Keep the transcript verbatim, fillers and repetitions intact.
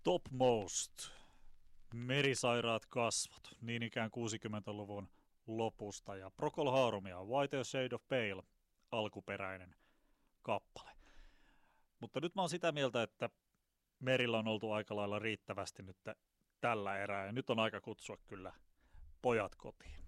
Topmost, merisairaat kasvot, niin ikään kuusikymmentäluvun lopusta, ja Procol Harumia, White Shade of Pale, alkuperäinen kappale. Mutta nyt mä oon sitä mieltä, että Merillä on oltu aika lailla riittävästi nyt tällä erää, ja nyt on aika kutsua kyllä pojat kotiin.